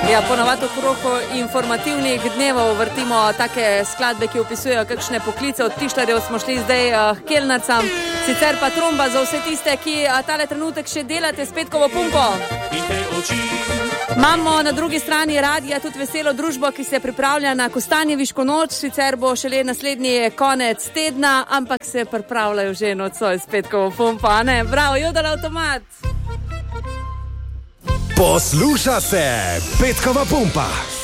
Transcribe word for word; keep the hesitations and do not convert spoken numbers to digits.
Ja, ponovadi okrog informativnih dnevov vrtimo take skladbe, ki opisujejo kakšne poklice. Od tištarjev smo šli zdaj uh, k kelnarcam, sicer pa tromba za vse tiste, ki uh, tale trenutek še delate s petkovo pumpo. Imamo na drugi strani radija tudi veselo družbo, ki se pripravlja na Kostanjeviško noč, sicer bo šele naslednji konec tedna, ampak se pripravljajo že nocoj s petkovo pumpo, a ne? Bravo, Jodel avtomat! Posluša se Petkova pumpa.